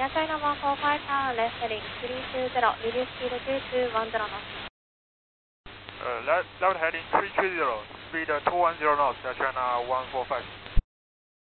Air China 145 tower, left heading 320, reduce speed to 210 knots. Left heading 330, speed 210 knots, Air China 145.